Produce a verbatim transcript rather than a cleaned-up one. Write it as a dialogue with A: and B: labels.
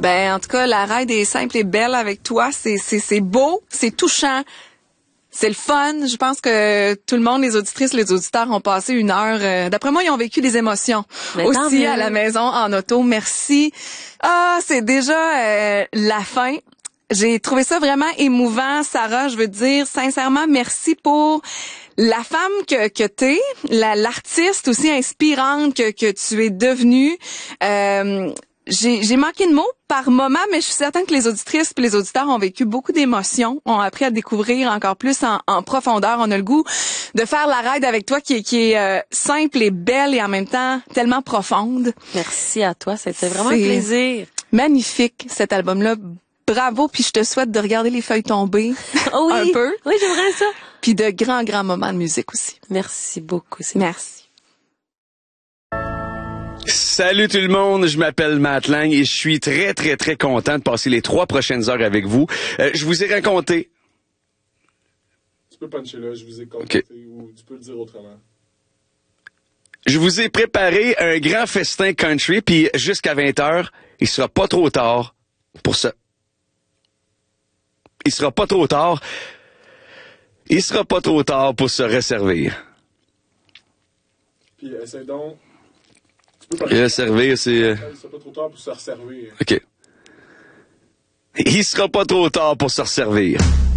A: Ben, en tout cas, la ride est simple et belle avec toi. C'est, c'est, c'est beau, c'est touchant. C'est le fun. Je pense que tout le monde, les auditrices, les auditeurs ont passé une heure. Euh, d'après moi, ils ont vécu des émotions
B: Mais
A: aussi à la maison, en auto. Merci. Ah, c'est déjà euh, la fin. J'ai trouvé ça vraiment émouvant, Sarah. Je veux dire sincèrement merci pour la femme que, que t'es, la, l'artiste aussi inspirante que, que tu es devenue. Euh, J'ai, j'ai manqué de mots par moment, mais je suis certaine que les auditrices et les auditeurs ont vécu beaucoup d'émotions, ont appris à découvrir encore plus en, en profondeur. On a le goût de faire la ride avec toi qui est, qui est euh, simple et belle et en même temps tellement profonde.
B: Merci à toi, c'était vraiment
A: C'est
B: un plaisir.
A: Magnifique cet album-là. Bravo, puis je te souhaite de regarder les feuilles tomber
B: Oh oui,
A: un peu.
B: oui, j'aimerais ça.
A: Puis de grands, grands moments de musique aussi.
B: Merci beaucoup. C'est
A: Merci.
C: Salut tout le monde, je m'appelle Matt Lang et je suis très très très content de passer les trois prochaines heures avec vous. Euh, je vous ai raconté...
D: Tu peux puncher là, je vous ai compté, okay. Ou tu peux le dire autrement.
C: Je vous ai préparé un grand festin country, puis jusqu'à vingt heures, il sera pas trop tard pour ça. Il sera pas trop tard. Il sera pas trop tard pour se resservir.
D: Puis essaie donc...
C: Et resservir, c'est...
D: Il sera pas trop tard pour se resservir.
C: OK. Il sera pas trop tard pour se resservir.